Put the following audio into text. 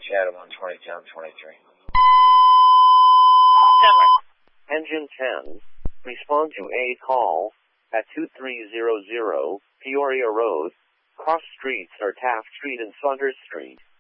Chatham on 2010-23. Denver. Engine 10, respond to a call at 2300 Peoria Road. Cross streets are Taft Street and Saunders Street.